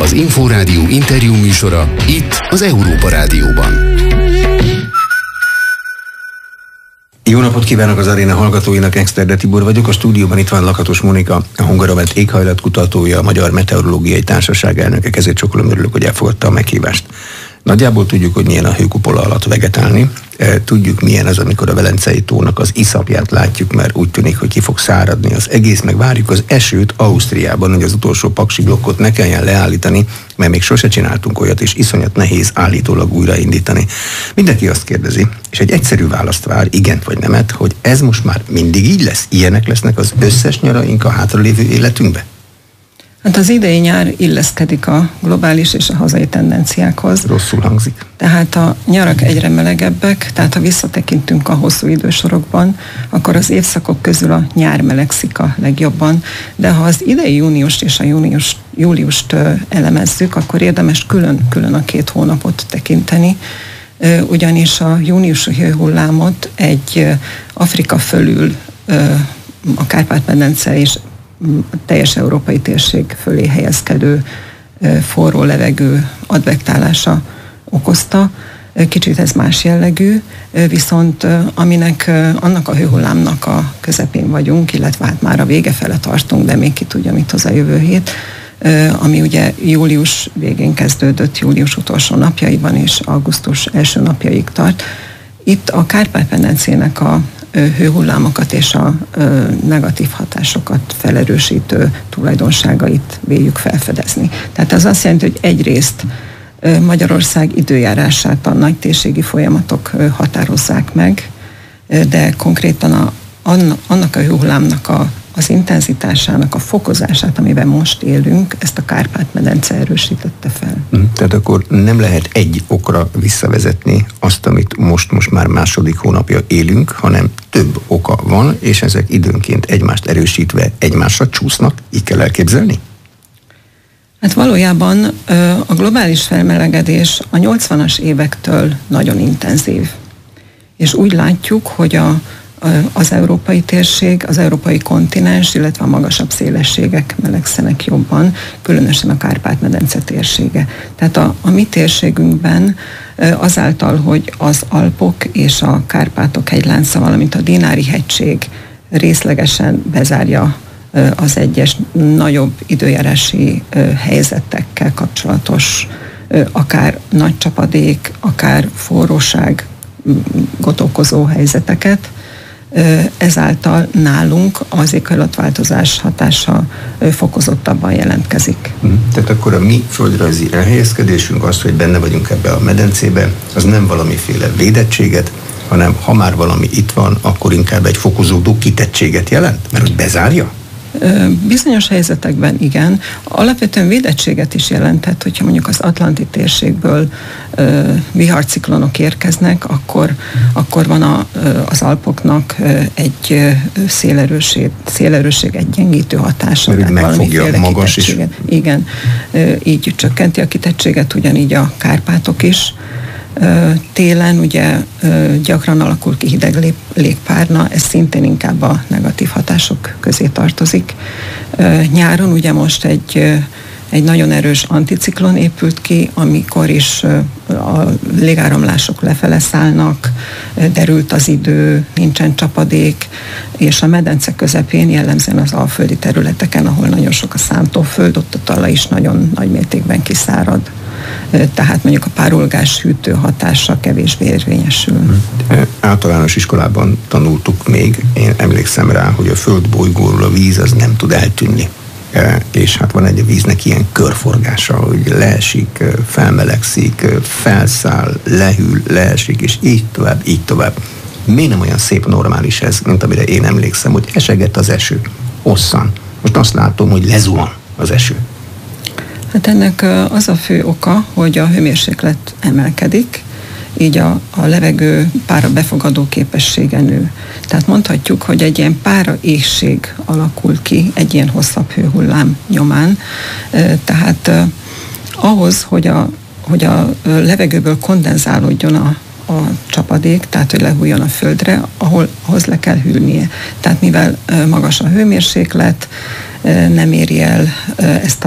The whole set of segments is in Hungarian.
Az Inforádió interjú műsora itt az Európa Rádióban. Jó napot kívánok az aréna hallgatóinak, Exterde Tibor vagyok. A stúdióban itt van Lakatos Mónika, a Hungaromet éghajlatkutatója, a Magyar Meteorológiai Társaság elnöke. Kezét csokolom, örülök, hogy elfogadta a meghívást. Nagyjából tudjuk, hogy milyen a hőkupola alatt vegetálni. Tudjuk, milyen az, amikor a Velencei tónak az iszapját látjuk, mert úgy tűnik, hogy ki fog száradni az egész, meg várjuk az esőt Ausztriában, hogy az utolsó paksi blokkot ne kelljen leállítani, mert még sose csináltunk olyat, és iszonyat nehéz állítólag újraindítani. Mindenki azt kérdezi, és egy egyszerű választ vár, igent vagy nemet, hogy ez most már mindig így lesz? Ilyenek lesznek az összes nyaraink a hátralévő életünkbe? Hát az idei nyár illeszkedik a globális és a hazai tendenciákhoz. Rosszul hangzik. Tehát a nyarak egyre melegebbek, tehát ha visszatekintünk a hosszú idősorokban, akkor az évszakok közül a nyár melegszik a legjobban, de ha az idei júniust és a júliust elemezzük, akkor érdemes külön a 2 hónapot tekinteni, ugyanis a júniusi hőhullámot egy Afrika fölül a Kárpát-medence és a teljes európai térség fölé helyezkedő forró levegő advektálása okozta. Kicsit ez más jellegű, viszont annak a hőhullámnak a közepén vagyunk, illetve hát már a vége fele tartunk, de még ki tudja, mit hoz a jövő hét, ami ugye július végén kezdődött, július utolsó napjaiban és augusztus első napjaig tart. Itt a Kárpát-medencének a hőhullámokat és a negatív hatásokat felerősítő tulajdonságait véljük felfedezni. Tehát ez azt jelenti, hogy egyrészt Magyarország időjárását a nagytérségi folyamatok határozzák meg, de konkrétan annak a hőhullámnak az intenzitásának a fokozását, amiben most élünk, ezt a Kárpát-medence erősítette fel. Tehát akkor nem lehet egy okra visszavezetni azt, amit most már második hónapja élünk, hanem több oka van, és ezek időnként egymást erősítve egymásra csúsznak, így kell elképzelni? Hát valójában a globális felmelegedés a 80-as évektől nagyon intenzív. És úgy látjuk, hogy az európai térség, az európai kontinens, illetve a magasabb szélességek melegszenek jobban, különösen a Kárpát-medence térsége. Tehát a mi térségünkben azáltal, hogy az Alpok és a Kárpátok hegylánca, valamint a Dinári-hegység részlegesen bezárja az egyes nagyobb időjárási helyzetekkel kapcsolatos, akár nagy csapadék, akár forróság okozó helyzeteket, ezáltal nálunk az éghajlatváltozás hatása fokozottabban jelentkezik. Tehát akkor a mi földrajzi elhelyezkedésünk, az, hogy benne vagyunk ebbe a medencébe, az nem valamiféle védettséget, hanem ha már valami itt van, akkor inkább egy fokozódó kitettséget jelent, mert hogy bezárja? Bizonyos helyzetekben igen. Alapvetően védettséget is jelenthet, hogyha mondjuk az atlanti térségből viharciklonok érkeznek, akkor van az Alpoknak egy szélerősség egyengítő hatása. Mert megfogja magas is. Igen, így csökkenti a kitettséget, ugyanígy a Kárpátok is. Télen ugye gyakran alakul ki hideg légpárna, ez szintén inkább a negatív hatások közé tartozik. Nyáron ugye most egy nagyon erős anticiklon épült ki, amikor is a légáramlások lefele szállnak, derült az idő, nincsen csapadék, és a medence közepén, jellemzően az alföldi területeken, ahol nagyon sok a szántóföld, ott a talaj is nagyon nagy mértékben kiszárad. Tehát mondjuk a párolgás hűtő hatása kevésbé érvényesül. Általános iskolában tanultuk még, én emlékszem rá, hogy a földbolygóról a víz az nem tud eltűnni. És hát van egy víznek ilyen körforgása, hogy leesik, felmelegszik, felszáll, lehűl, leesik, és így tovább. Miért nem olyan szép normális ez, mint amire én emlékszem, hogy esegett az eső, hosszan. Most azt látom, hogy lezuhan az eső. Hát ennek az a fő oka, hogy a hőmérséklet emelkedik, így a levegő pára befogadó képessége nő. Tehát mondhatjuk, hogy egy ilyen pára éhség alakul ki egy ilyen hosszabb hőhullám nyomán. Tehát ahhoz, hogy a levegőből kondenzálódjon a csapadék, tehát hogy lehújjon a földre, ahhoz le kell hűlnie. Tehát mivel magas a hőmérséklet, nem éri el ezt a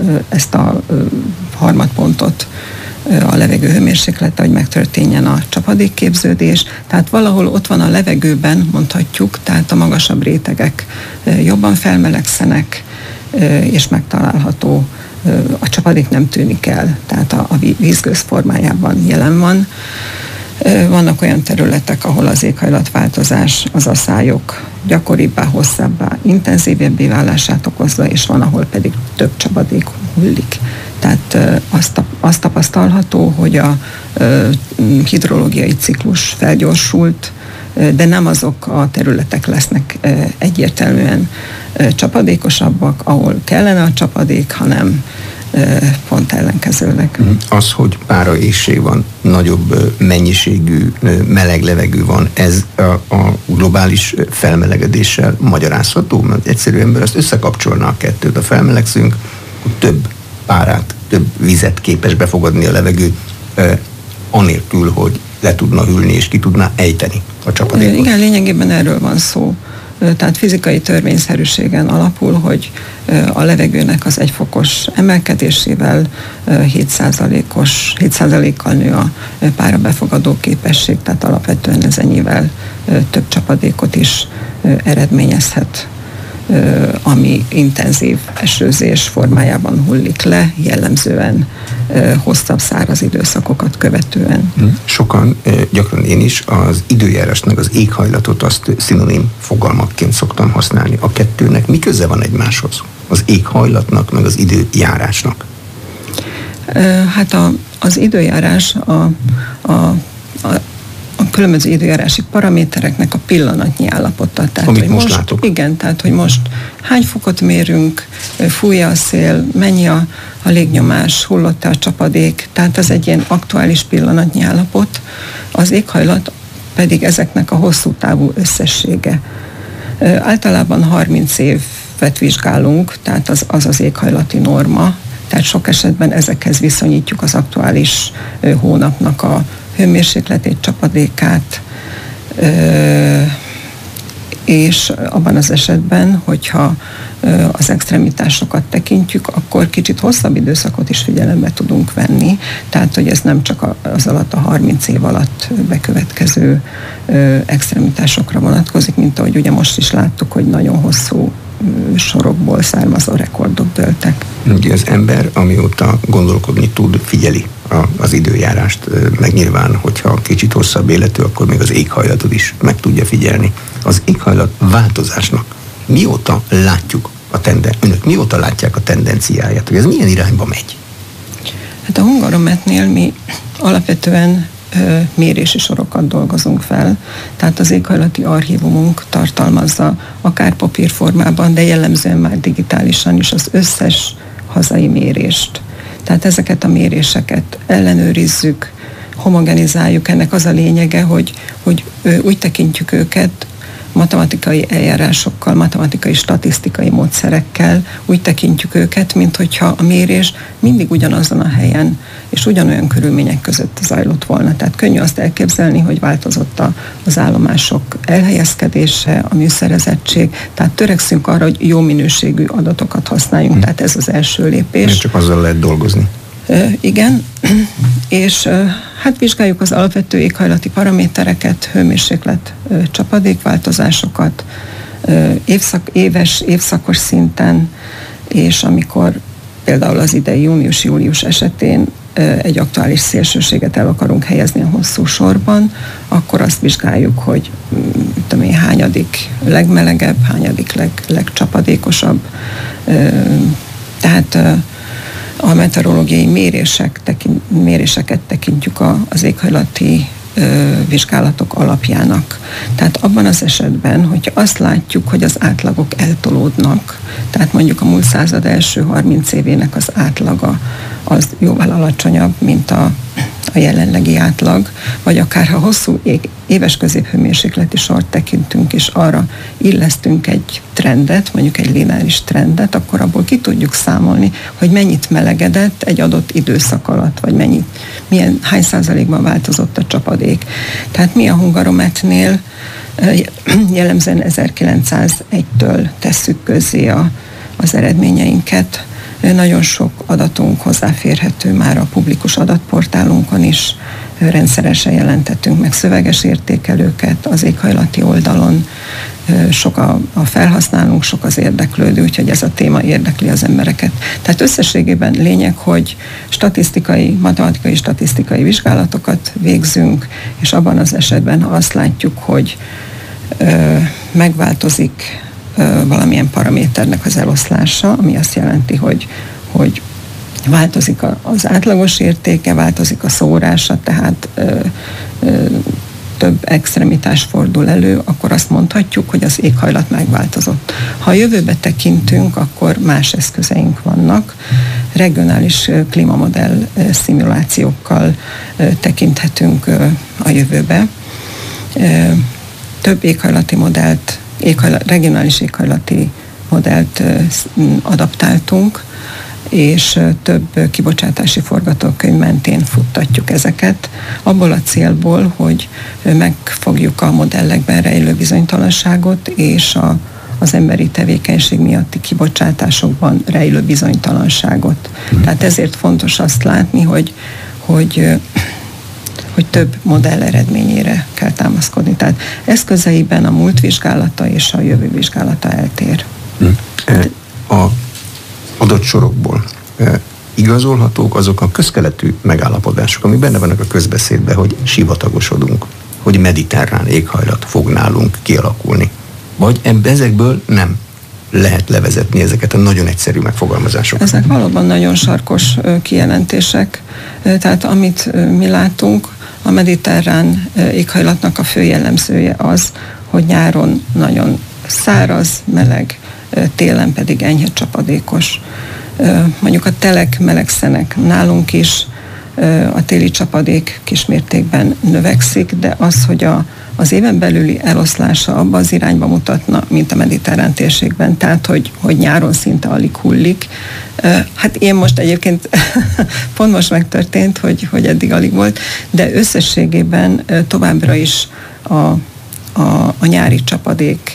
ezt a harmadpontot a levegő hőmérséklete, hogy megtörténjen a csapadékképződés. Tehát valahol ott van a levegőben, mondhatjuk, tehát a magasabb rétegek jobban felmelegszenek, és megtalálható, a csapadék nem tűnik el, tehát a vízgőz formájában jelen van. Vannak olyan területek, ahol az éghajlatváltozás az aszályok gyakoribbá, hosszábbá, intenzívebbé válását okozza, és van, ahol pedig több csapadék hullik. Tehát azt tapasztalható, hogy a hidrológiai ciklus felgyorsult, de nem azok a területek lesznek egyértelműen csapadékosabbak, ahol kellene a csapadék, hanem pont ellenkezőleg. Az, hogy páraéhség van, nagyobb mennyiségű meleg levegő van, ez a globális felmelegedéssel magyarázható? Mert egyszerű ember azt összekapcsolna a kettőt, a felmelegszünk, több párát, több vizet képes befogadni a levegő, anélkül, hogy le tudna hűlni és ki tudná ejteni a csapadékot. Igen, lényegében erről van szó. Tehát fizikai törvényszerűségen alapul, hogy a levegőnek az 1 fokos emelkedésével 7%-kal nő a pára befogadó képesség, tehát alapvetően ez ennyivel több csapadékot is eredményezhet, ami intenzív esőzés formájában hullik le, jellemzően hosszabb száraz időszakokat követően. Sokan, gyakran én is, az időjárásnak meg az éghajlatot azt szinonim fogalmakként szoktam használni. A kettőnek mi köze van egymáshoz? Az éghajlatnak meg az időjárásnak? Hát az időjárás a különböző időjárási paramétereknek a pillanatnyi állapota. Tehát, amit most látok. Igen, tehát, hogy most hány fokot mérünk, fúj a szél, mennyi a légnyomás, hullott-e a csapadék, tehát ez egy ilyen aktuális pillanatnyi állapot. Az éghajlat pedig ezeknek a hosszú távú összessége. Általában 30 évet vizsgálunk, tehát az éghajlati norma, tehát sok esetben ezekhez viszonyítjuk az aktuális hónapnak a hőmérsékletét, csapadékát, és abban az esetben, hogyha az extremitásokat tekintjük, akkor kicsit hosszabb időszakot is figyelembe tudunk venni, tehát hogy ez nem csak az alatt a 30 év alatt bekövetkező extremitásokra vonatkozik, mint ahogy ugye most is láttuk, hogy nagyon hosszú sorokból származó rekordok dőltek. Ugye az ember, amióta gondolkodni tud, figyeli az időjárást, meg nyilván, hogyha kicsit hosszabb életű, akkor még az éghajlatot is meg tudja figyelni. Az éghajlat változásnak mióta látjuk önök mióta látják a tendenciáját, hogy ez milyen irányba megy? Hát a Hungarometnél mi alapvetően mérési sorokat dolgozunk fel, tehát az éghajlati archívumunk tartalmazza akár papírformában, de jellemzően már digitálisan is az összes hazai mérést. Tehát ezeket a méréseket ellenőrizzük, homogenizáljuk, ennek az a lényege, hogy úgy tekintjük őket, matematikai eljárásokkal, matematikai statisztikai módszerekkel úgy tekintjük őket, mint hogyha a mérés mindig ugyanazon a helyen és ugyanolyan körülmények között zajlott volna. Tehát könnyű azt elképzelni, hogy változott az állomások elhelyezkedése, a műszerezettség, tehát törekszünk arra, hogy jó minőségű adatokat használjunk, tehát ez az első lépés. Mert csak azzal lehet dolgozni. Igen, és hát vizsgáljuk az alapvető éghajlati paramétereket, hőmérséklet, csapadékváltozásokat, évszakos szinten, és amikor például az idei június-július esetén egy aktuális szélsőséget el akarunk helyezni a hosszú sorban, akkor azt vizsgáljuk, hogy hányadik legmelegebb, hányadik legcsapadékosabb. Tehát a meteorológiai méréseket tekintjük az éghajlati vizsgálatok alapjának. Tehát abban az esetben, hogyha azt látjuk, hogy az átlagok eltolódnak, tehát mondjuk a múlt század első 30 évének az átlaga az jóval alacsonyabb, mint a jelenlegi átlag, vagy akár ha hosszú éves középhőmérsékleti sort tekintünk, és arra illesztünk egy trendet, mondjuk egy lineáris trendet, akkor abból ki tudjuk számolni, hogy mennyit melegedett egy adott időszak alatt, vagy hány százalékban változott a csapadék. Tehát mi a Hungarometnél jellemzően 1901-től tesszük közzé az eredményeinket. Nagyon sok adatunk hozzáférhető már a publikus adatportálunkon is. Rendszeresen jelentettünk meg szöveges értékelőket az éghajlati oldalon. Sok a felhasználónk, sok az érdeklődő, úgyhogy ez a téma érdekli az embereket. Tehát összességében lényeg, hogy matematikai statisztikai vizsgálatokat végzünk, és abban az esetben, ha azt látjuk, hogy megváltozik valamilyen paraméternek az eloszlása, ami azt jelenti, hogy változik az átlagos értéke, változik a szórása, tehát több extremitás fordul elő, akkor azt mondhatjuk, hogy az éghajlat megváltozott. Ha a jövőbe tekintünk, akkor más eszközeink vannak. Regionális klímamodell szimulációkkal tekinthetünk a jövőbe. Több éghajlati modellt, regionális éghajlati modellt adaptáltunk, és több kibocsátási forgatókönyv mentén futtatjuk ezeket, abból a célból, hogy megfogjuk a modellekben rejlő bizonytalanságot, és az emberi tevékenység miatti kibocsátásokban rejlő bizonytalanságot. Tehát ezért fontos azt látni, hogy több modell eredményére kell támaszkodni. Tehát eszközeiben a múlt vizsgálata és a jövő vizsgálata eltér. A adott sorokból igazolhatók azok a közkeletű megállapodások, amik benne vannak a közbeszédben, hogy sivatagosodunk, hogy mediterrán éghajlat fog nálunk kialakulni. Vagy ezekből nem lehet levezetni ezeket a nagyon egyszerű megfogalmazásokat. Ezek valóban nagyon sarkos kijelentések. Tehát amit mi látunk, a mediterrán éghajlatnak a fő jellemzője az, hogy nyáron nagyon száraz, meleg, télen pedig enyhe csapadékos. Mondjuk a telek melegszenek nálunk is, a téli csapadék kismértékben növekszik, de az, hogy az éven belüli eloszlása abba az irányba mutatna, mint a mediterrán térségben, tehát hogy nyáron szinte alig hullik. Hát én most egyébként pont most megtörtént, hogy eddig alig volt, de összességében továbbra is a nyári csapadék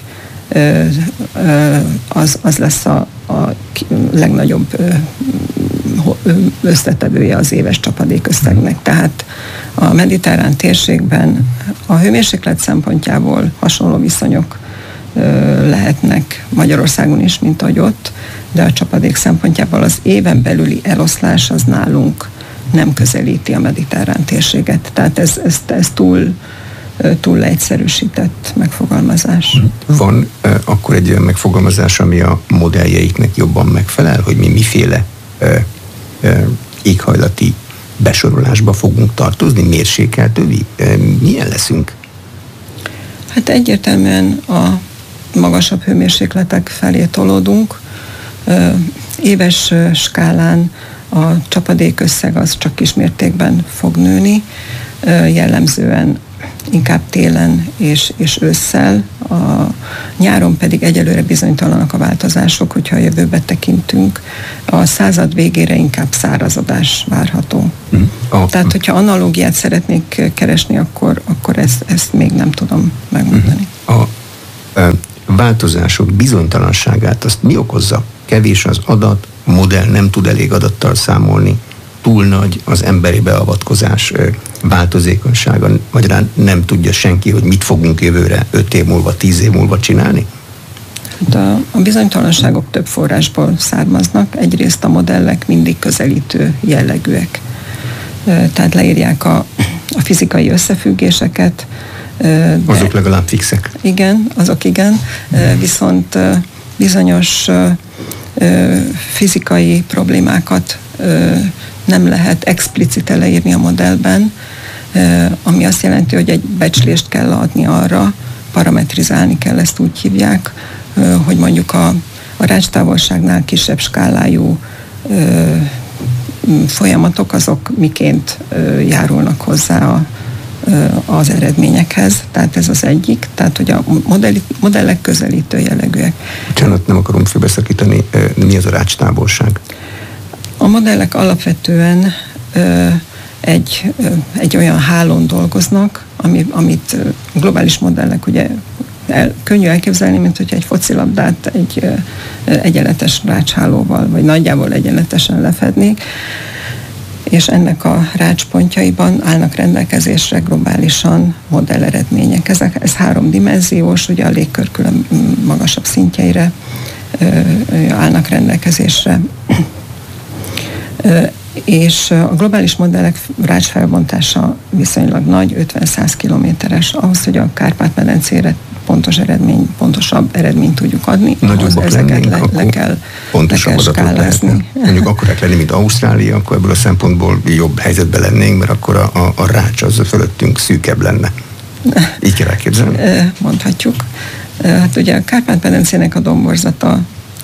az lesz a legnagyobb összetevője az éves csapadékösszegnek. Tehát a mediterrán térségben a hőmérséklet szempontjából hasonló viszonyok lehetnek Magyarországon is, mint ahogy ott, de a csapadék szempontjából az éven belüli eloszlás az nálunk nem közelíti a mediterrán térséget. Tehát ez túl leegyszerűsített megfogalmazás. Van akkor egy olyan megfogalmazás, ami a modelljeiknek jobban megfelel, hogy mi miféle éghajlati besorolásba fogunk tartozni, mérsékeltővi? Milyen leszünk? Hát egyértelműen a magasabb hőmérsékletek felé tolódunk. Éves skálán a csapadékösszeg az csak kismértékben fog nőni, jellemzően inkább télen és ősszel, a nyáron pedig egyelőre bizonytalanak a változások, hogyha a jövőbe tekintünk. A század végére inkább szárazodás várható. Tehát, hogyha analógiát szeretnék keresni, akkor ezt még nem tudom megmondani. A változások bizonytalanságát azt mi okozza? Kevés az adat, a modell nem tud elég adattal számolni, túl nagy az emberi beavatkozás változékonysága, magyarán nem tudja senki, hogy mit fogunk jövőre 5 év múlva, 10 év múlva csinálni? Hát a bizonytalanságok több forrásból származnak. Egyrészt a modellek mindig közelítő jellegűek. Tehát leírják a fizikai összefüggéseket. Azok legalább fixek. Igen, azok igen. Viszont bizonyos fizikai problémákat nem lehet explicite leírni a modellben, ami azt jelenti, hogy egy becslést kell adni arra, parametrizálni kell, ezt úgy hívják, hogy mondjuk a rácstávolságnál kisebb skálájú folyamatok azok miként járulnak hozzá az eredményekhez. Tehát ez az egyik, tehát hogy a modellek közelítő jellegűek. Bocsánat, nem akarom félbeszakítani, mi az a rácstávolság? A modellek alapvetően egy olyan hálón dolgoznak, amit globális modellek ugye könnyű elképzelni, mint hogyha egy focilabdát egy egyenletes rácshálóval, vagy nagyjából egyenletesen lefednék, és ennek a rácspontjaiban állnak rendelkezésre globálisan modelleredmények. Ez 3 dimenziós, ugye a légkör külön magasabb szintjeire állnak rendelkezésre. És a globális modellek rácsfelbontása viszonylag nagy, 50-100 kilométeres, ahhoz, hogy a Kárpát-medencére pontosabb eredményt tudjuk adni, nagyobbak lennénk, le kell pontosabb adatot lehetne. Mondjuk akkorák lenni, mint Ausztrália, akkor ebből a szempontból jobb helyzetben lennénk, mert akkor a rács az fölöttünk szűkebb lenne. Így kell elképzelni? Mondhatjuk. Hát ugye a Kárpát-medencének a domborzata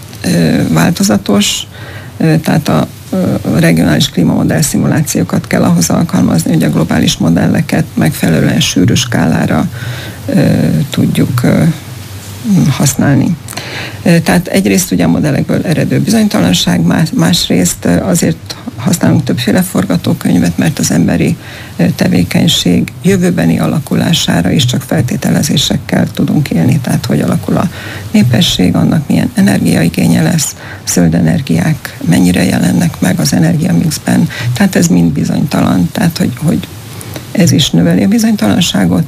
változatos, tehát a regionális klímamodell szimulációkat kell ahhoz alkalmazni, hogy a globális modelleket megfelelően sűrű skálára tudjuk használni. Tehát egyrészt ugye a modellekből eredő bizonytalanság, másrészt azért használunk többféle forgatókönyvet, mert az emberi tevékenység jövőbeni alakulására is csak feltételezésekkel tudunk élni, tehát hogy alakul a népesség, annak milyen energiaigénye lesz, zöld energiák mennyire jelennek meg az energiamixben, tehát ez mind bizonytalan, tehát hogy ez is növeli a bizonytalanságot.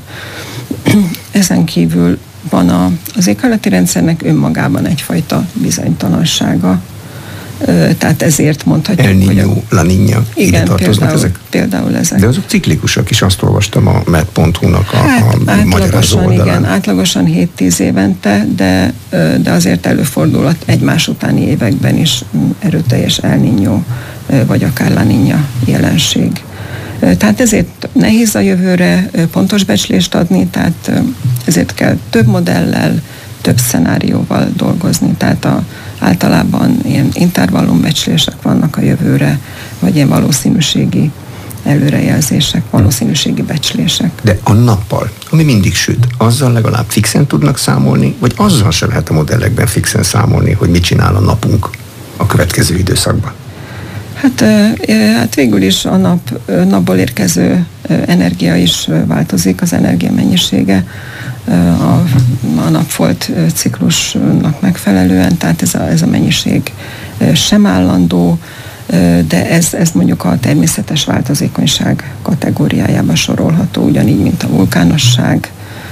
Ezen kívül van az éghajlati rendszernek önmagában egyfajta bizonytalansága. Tehát ezért mondhatjuk, El Niño, La Niña, ide tartoznak ezek? Például ezek. De azok ciklikusak is, azt olvastam a med.hu-nak a magyarázó oldalán. Igen, átlagosan 7-10 évente, de azért előfordulhat egymás utáni években is erőteljes El Niño, vagy akár La Niña jelenség. Tehát ezért nehéz a jövőre pontos becslést adni, tehát ezért kell több modellel, több szenárióval dolgozni, tehát általában ilyen intervallumbecslések vannak a jövőre, vagy ilyen valószínűségi előrejelzések, valószínűségi becslések. De a nappal, ami mindig süt, azzal legalább fixen tudnak számolni, vagy azzal sem lehet a modellekben fixen számolni, hogy mit csinál a napunk a következő időszakban? Hát végül is a napból érkező energia is változik, az energia mennyisége a napfolt ciklusnak megfelelően, tehát ez a mennyiség sem állandó, de ez mondjuk a természetes változékonyság kategóriájába sorolható, ugyanígy, mint a vulkánosság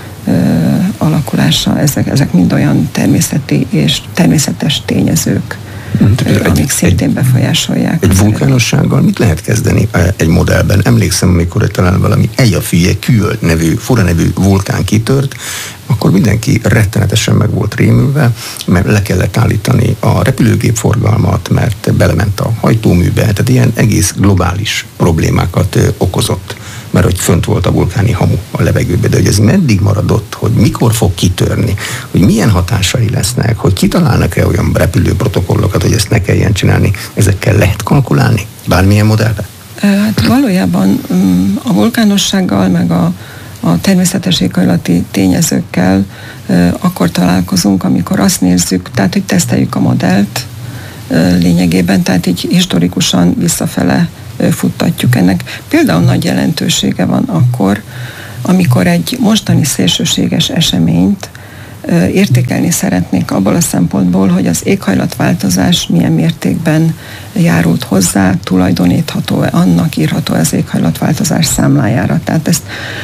alakulása, ezek mind olyan természeti és természetes tényezők, amik szintén befolyásolják. Egy vulkánossággal mit lehet kezdeni egy modellben? Emlékszem, amikor talán valami Eyjafjallajökull Kül nevű, fura nevű vulkán kitört, akkor mindenki rettenetesen meg volt rémülve, mert le kellett állítani a repülőgépforgalmat, mert belement a hajtóműbe, tehát ilyen egész globális problémákat okozott, mert hogy fönt volt a vulkáni hamu a levegőbe, de hogy ez meddig maradott, hogy mikor fog kitörni, hogy milyen hatásai lesznek, hogy kitalálnak-e olyan repülőprotokollokat, hogy ezt ne kelljen csinálni, ezekkel lehet kalkulálni bármilyen modellben? Hát valójában a vulkánossággal, meg a természetes éghajlati tényezőkkel akkor találkozunk, amikor azt nézzük, tehát hogy teszteljük a modellt lényegében, tehát így historikusan visszafele futtatjuk. Ennek például nagy jelentősége van akkor, amikor egy mostani szélsőséges eseményt értékelni szeretnék abból a szempontból, hogy az éghajlatváltozás milyen mértékben járult hozzá, tulajdonítható-e annak, írható az éghajlatváltozás számlájára. Tehát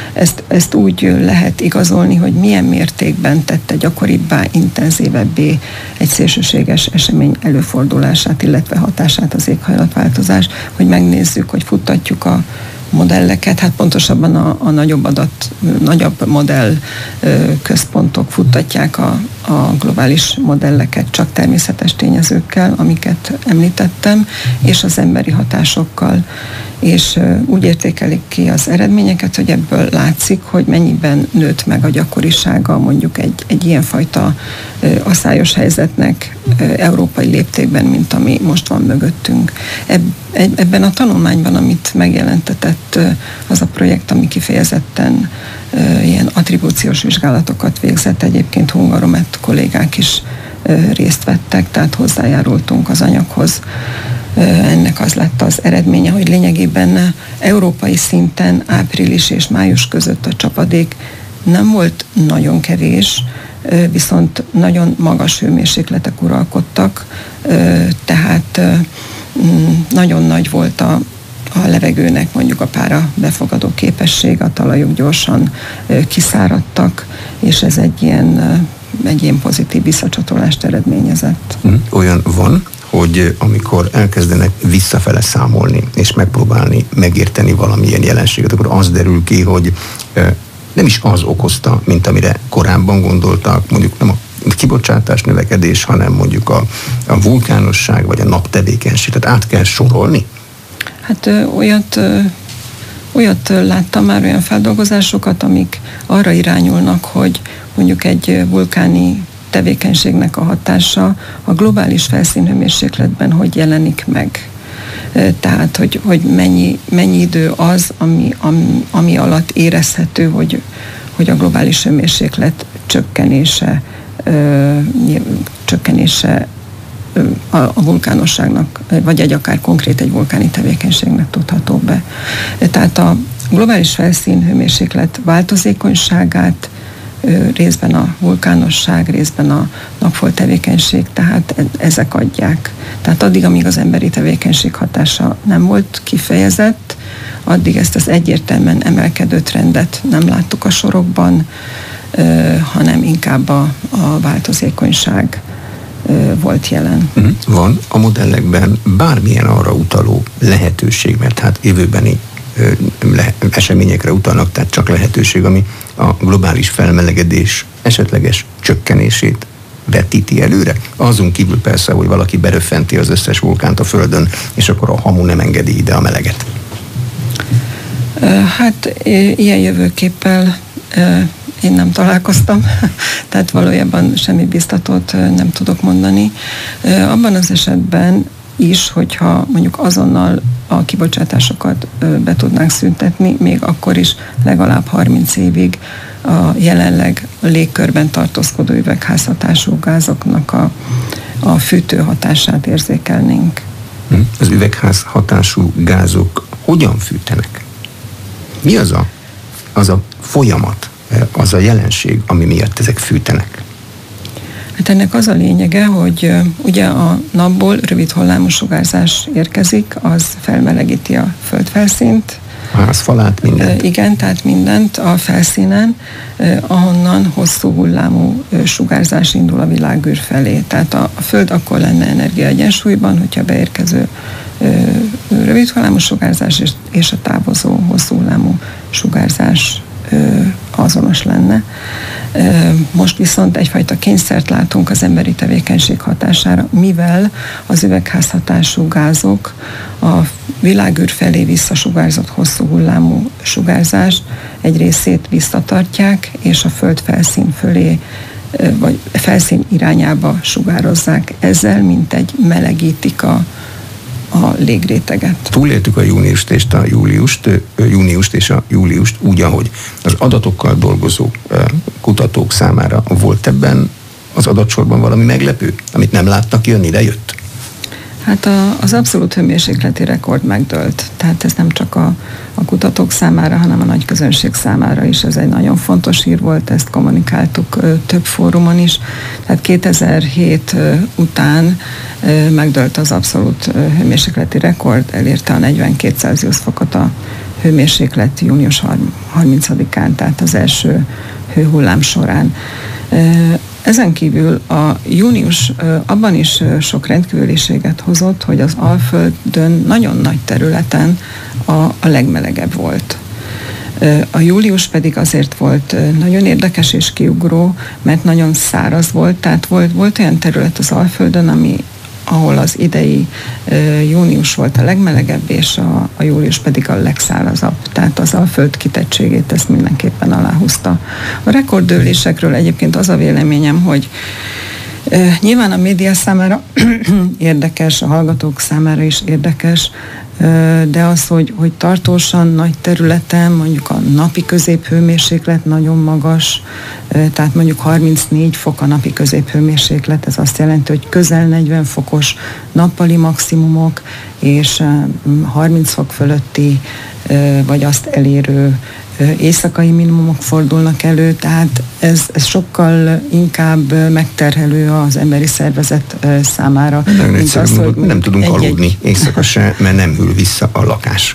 ezt úgy lehet igazolni, hogy milyen mértékben tette gyakoribbá, intenzívebbé egy szélsőséges esemény előfordulását, illetve hatását az éghajlatváltozás, hogy megnézzük, hogy futtatjuk a modelleket, hát pontosabban a nagyobb modell központok futtatják a globális modelleket csak természetes tényezőkkel, amiket említettem, és az emberi hatásokkal, és úgy értékelik ki az eredményeket, hogy ebből látszik, hogy mennyiben nőtt meg a gyakorisága mondjuk egy ilyenfajta aszályos helyzetnek európai léptékben, mint ami most van mögöttünk. Ebben a tanulmányban, amit megjelentetett az a projekt, ami kifejezetten ilyen attribúciós vizsgálatokat végzett, egyébként Hungaromet kollégák is részt vettek, tehát hozzájárultunk az anyaghoz. Ennek az lett az eredménye, hogy lényegében európai szinten április és május között a csapadék nem volt nagyon kevés, viszont nagyon magas hőmérsékletek uralkodtak, tehát nagyon nagy volt a levegőnek mondjuk a pára befogadó képesség, a talajok gyorsan kiszáradtak, és ez egy ilyen pozitív visszacsatolást eredményezett. Olyan van, hogy amikor elkezdenek visszafele számolni, és megpróbálni megérteni valamilyen jelenséget, akkor az derül ki, hogy nem is az okozta, mint amire korábban gondoltak, mondjuk nem a kibocsátás növekedés, hanem mondjuk a vulkánosság, vagy a naptevékenység. Tehát át kell sorolni? Hát olyat láttam már, olyan feldolgozásokat, amik arra irányulnak, hogy mondjuk egy vulkáni tevékenységnek a hatása a globális felszínhőmérsékletben hogy jelenik meg. Tehát, hogy mennyi idő az, ami alatt érezhető, hogy a globális hőmérséklet csökkenése a vulkánosságnak, vagy akár konkrét egy vulkáni tevékenységnek tudható be. Tehát a globális felszínhőmérséklet változékonyságát részben a vulkánosság, részben a napfolt tevékenység, tehát ezek adják. Tehát addig, amíg az emberi tevékenység hatása nem volt kifejezett, addig ezt az egyértelműen emelkedő trendet nem láttuk a sorokban, hanem inkább a változékonyság volt jelen. Van a modellekben bármilyen arra utaló lehetőség, mert hát jövőbeni eseményekre utalnak, tehát csak lehetőség, ami a globális felmelegedés esetleges csökkenését vetíti előre. Azon kívül persze, hogy valaki beröffenti az összes vulkánt a Földön, és akkor a hamu nem engedi ide a meleget. Hát ilyen jövőképpel én nem találkoztam, tehát valójában semmi biztatót nem tudok mondani. Abban az esetben is, hogyha mondjuk azonnal a kibocsátásokat be tudnánk szüntetni, még akkor is legalább 30 évig a jelenleg a légkörben tartózkodó üvegházhatású gázoknak a fűtő hatását érzékelnénk. Az üvegházhatású gázok hogyan fűtenek? Mi az a folyamat, az a jelenség, ami miatt ezek fűtenek? Hát ennek az a lényege, hogy ugye a napból rövid hullámú sugárzás érkezik, az felmelegíti a földfelszínt. A házfalát, mindent? Igen, tehát mindent a felszínen, ahonnan hosszú hullámú sugárzás indul a világűr felé. Tehát a Föld akkor lenne energiaegyensúlyban, hogyha beérkező rövid hullámú sugárzás és a távozó hosszú hullámú sugárzás azonos lenne. Most viszont egyfajta kényszert látunk az emberi tevékenység hatására, mivel az üvegházhatású gázok a világűr felé visszasugárzott hosszú hullámú sugárzást egy részét visszatartják, és a Föld felszín fölé, vagy felszín irányába sugározzák. Ezzel mintegy melegítik a légréteget. Túléltük a júniust és a júliust úgy, ahogy az adatokkal dolgozó kutatók számára volt ebben az adatsorban valami meglepő, amit nem láttak jönni, de jött? Hát az abszolút hőmérsékleti rekord megdőlt. Tehát ez nem csak a kutatók számára, hanem a nagy közönség számára is. Ez egy nagyon fontos hír volt, ezt kommunikáltuk több fórumon is. Tehát 2007 után megdőlt az abszolút hőmérsékleti rekord, elérte a 42 Celsius fokot a hőmérséklet június 30-án, tehát az első hőhullám során. Ezen kívül a június abban is sok rendkívüliséget hozott, hogy az Alföldön nagyon nagy területen a legmelegebb volt. A július pedig azért volt nagyon érdekes és kiugró, mert nagyon száraz volt, tehát volt olyan terület az Alföldön, ahol az idei június volt a legmelegebb, és a július pedig a legszárazabb. Tehát az Alföld kitettségét ezt mindenképpen aláhúzta. A rekorddőlésekről egyébként az a véleményem, hogy nyilván a média számára érdekes, a hallgatók számára is érdekes, de az, hogy tartósan nagy területen, mondjuk a napi középhőmérséklet nagyon magas, tehát mondjuk 34 fok a napi középhőmérséklet, ez azt jelenti, hogy közel 40 fokos nappali maximumok, és 30 fok fölötti, vagy azt elérő éjszakai minimumok fordulnak elő, tehát ez sokkal inkább megterhelő az emberi szervezet számára. Mint az, hogy nem tudunk aludni éjszaka se, mert nem hűl vissza a lakás.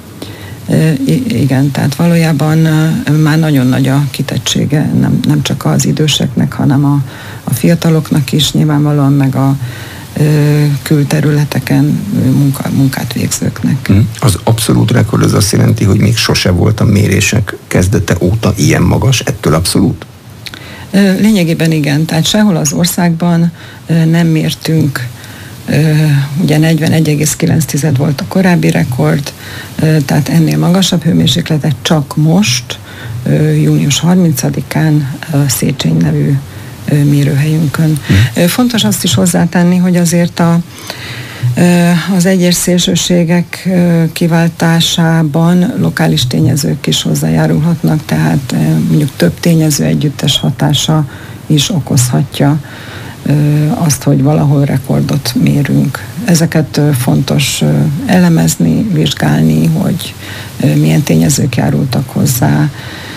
Igen, tehát valójában már nagyon nagy a kitettsége, nem csak az időseknek, hanem a fiataloknak is, nyilvánvalóan meg a külterületeken munkát végzőknek. Az abszolút rekord az azt jelenti, hogy még sose volt a mérések kezdete óta ilyen magas, ettől abszolút? Lényegében igen, tehát sehol az országban nem mértünk, ugye 41,9 volt a korábbi rekord, tehát ennél magasabb hőmérsékletet csak most, június 30-án Széchenyi nevű mérőhelyünkön. Fontos azt is hozzátenni, hogy azért az egyes szélsőségek kiváltásában lokális tényezők is hozzájárulhatnak, tehát mondjuk több tényező együttes hatása is okozhatja azt, hogy valahol rekordot mérünk. Ezeket fontos elemezni, vizsgálni, hogy milyen tényezők járultak hozzá,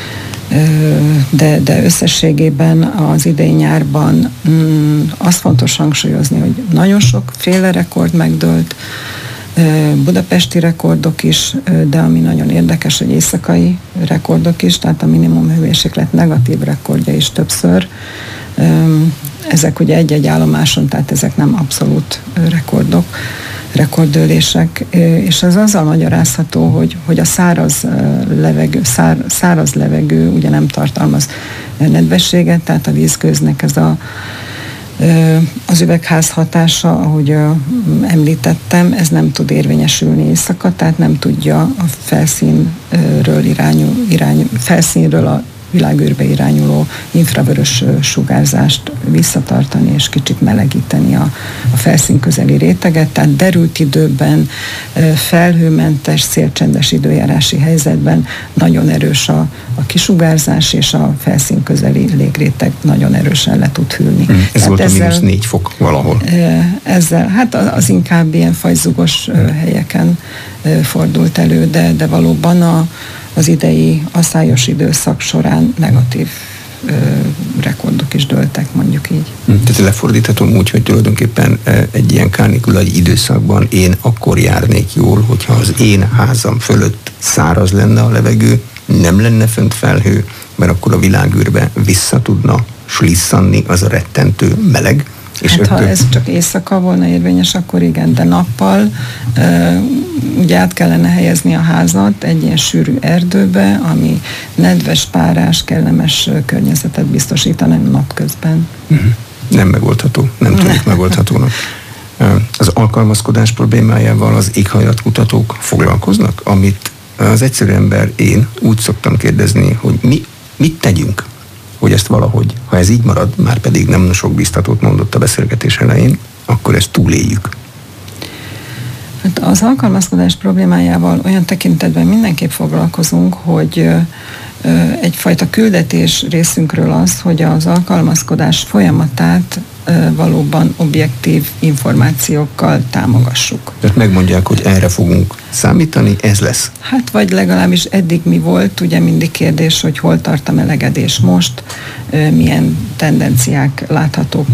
de összességében az idei nyárban azt fontos hangsúlyozni, hogy nagyon sokféle rekord megdőlt, budapesti rekordok is, de ami nagyon érdekes, hogy éjszakai rekordok is, tehát a minimum hőmérséklet negatív rekordja is többször. Ezek ugye egy-egy állomáson, tehát ezek nem abszolút rekordok, rekorddőlések, és ez azzal magyarázható, hogy a száraz levegő ugye nem tartalmaz nedvességet, tehát a vízgőznek ez az üvegház hatása, ahogy említettem, ez nem tud érvényesülni éjszaka, tehát nem tudja a felszínről a világűrbe irányuló infravörös sugárzást visszatartani és kicsit melegíteni a felszín közeli réteget, tehát derült időben, felhőmentes, szélcsendes időjárási helyzetben nagyon erős a kisugárzás, és a felszín közeli légréteg nagyon erősen le tud hűlni. Ez volt a -4 fok valahol. Ezzel, hát az inkább ilyen fajzugos helyeken fordult elő, de valóban az idei aszályos időszak során negatív rekordok is dőltek, mondjuk így. Tehát lefordíthatom úgy, hogy tulajdonképpen egy ilyen kánikulai időszakban én akkor járnék jól, hogyha az én házam fölött száraz lenne a levegő, nem lenne fönt felhő, mert akkor a világűrbe vissza tudna slisszanni az a rettentő meleg. És hát ha ez csak éjszaka volna érvényes, akkor igen, de nappal ugye át kellene helyezni a házat egy ilyen sűrű erdőbe, ami nedves, párás, kellemes környezetet biztosítana napközben. Nem megoldható, nem tűnik megoldhatónak. Az alkalmazkodás problémájával az éghajlatkutatók foglalkoznak, amit az egyszerű ember, én úgy szoktam kérdezni, hogy mit tegyünk, hogy ezt valahogy, ha ez így marad, már pedig nem sok biztatót mondott a beszélgetés elején, akkor ezt túléljük. Hát az alkalmazkodás problémájával olyan tekintetben mindenképp foglalkozunk, hogy egyfajta küldetés részünkről az, hogy az alkalmazkodás folyamatát valóban objektív információkkal támogassuk. Tehát megmondják, hogy erre fogunk számítani, ez lesz. Hát vagy legalábbis eddig mi volt, ugye mindig kérdés, hogy hol tart a melegedés most, milyen tendenciák láthatók